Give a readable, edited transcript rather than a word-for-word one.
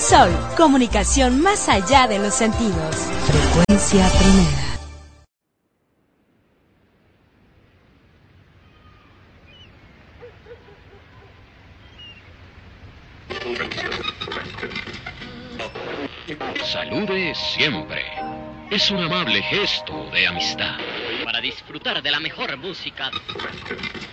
Sol, comunicación más allá de los sentidos. Frecuencia primera. Salude siempre. Es un amable gesto de amistad. Para disfrutar de la mejor música.